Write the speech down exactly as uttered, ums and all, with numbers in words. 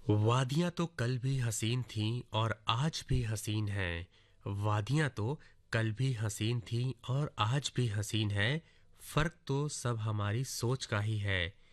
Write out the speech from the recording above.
वादियाँ तो कल भी हसीन थीं और आज भी हसीन हैं। वादियाँ तो कल भी हसीन थीं और आज भी हसीन हैं। फ़र्क तो सब हमारी सोच का ही है।